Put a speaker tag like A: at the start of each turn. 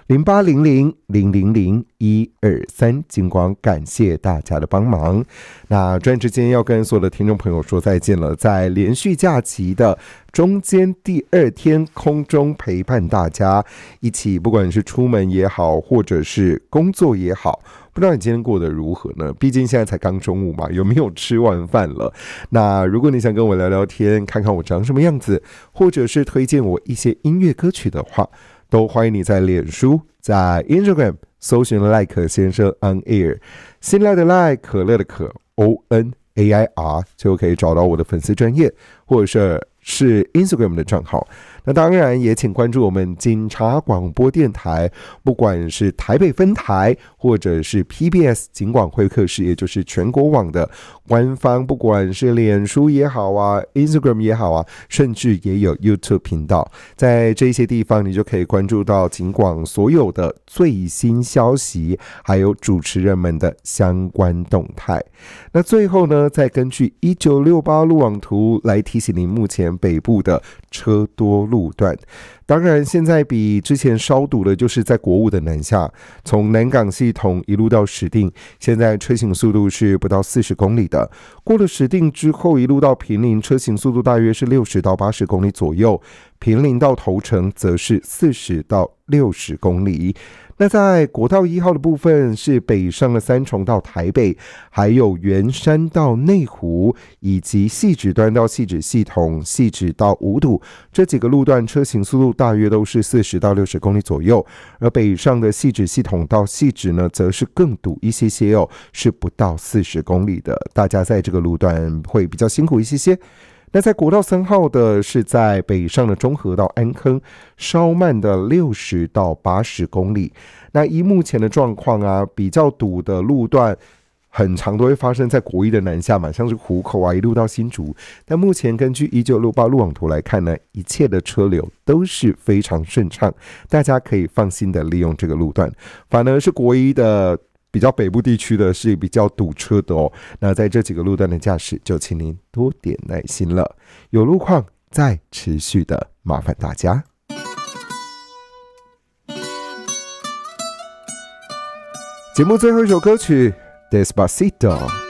A: 0800000123，金广感谢大家的帮忙。那转之间要跟所有的听众朋友说再见了，在连续假期的中间第2天空中陪伴大家一起，不管是出门也好，或者是工作也好，不知道你今天过得如何呢？毕竟现在才刚中午嘛，有没有吃完饭了？那如果你想跟我聊聊天，看看我长什么样子，或者是推荐我一些音乐歌曲的话，都欢迎你在脸书、在 Instagram 搜寻赖可先生 on air， 新赖的赖，可乐的可 ONAIR， 就可以找到我的粉丝专页，或者是 Instagram 的账号。那当然也请关注我们警察广播电台，不管是台北分台或者是 PBS 警广会客室，也就是全国网的官方，不管是脸书也好啊， Instagram 也好啊，甚至也有 YouTube 频道，在这些地方你就可以关注到警广所有的最新消息，还有主持人们的相关动态。那最后呢，再根据1968路网图来提醒您目前北部的车多路段。当然现在比之前稍堵的就是在国五的南下，从南港系统一路到石碇，现在车行速度是不到40公里的，过了石碇之后一路到坪林，车行速度大约是60到80公里左右，坪林到头城则是40到60公里。那在国道1号的部分是北上的三重到台北，还有圆山到内湖，以及汐止端到汐止系统、汐止到五堵，这几个路段车行速度大约都是40到60公里左右，而北上的汐止系统到汐止呢，则是更堵一些些哦，是不到40公里的，大家在这个路段会比较辛苦一些些。那在国道3号的是在北上的中和到安坑，稍慢的60到80公里。那依目前的状况啊，比较堵的路段很常都会发生在国一的南下嘛，像是湖口啊，一路到新竹。但目前根据1968路网图来看呢，一切的车流都是非常顺畅，大家可以放心的利用这个路段。反而是国一的比较北部地区的是比较堵车的哦。那在这几个路段的驾驶，就请您多点耐心了，有路况再持续的麻烦大家。节目最后一首歌曲 Despacito。